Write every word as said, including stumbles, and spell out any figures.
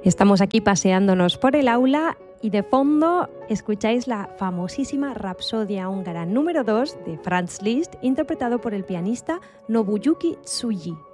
Estamos aquí paseándonos por el aula y de fondo escucháis la famosísima Rapsodia húngara número dos de Franz Liszt, interpretado por el pianista Nobuyuki Tsuji.